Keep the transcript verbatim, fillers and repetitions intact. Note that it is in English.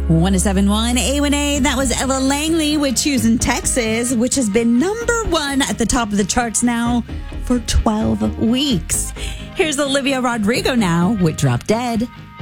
one oh seven point one A one A. That was Ella Langley with Choosing Texas, which has been number one at the top of the charts now for twelve weeks. Here's Olivia Rodrigo now with Drop Dead.